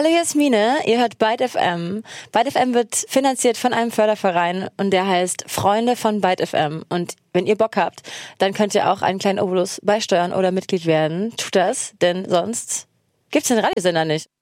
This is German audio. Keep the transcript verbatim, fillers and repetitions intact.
Hallo Jasmine, ihr hört Byte F M. Byte F M wird finanziert von einem Förderverein und der heißt Freunde von Byte F M. Und wenn ihr Bock habt, dann könnt ihr auch einen kleinen Obolus beisteuern oder Mitglied werden. Tut das, denn sonst gibt's den Radiosender nicht.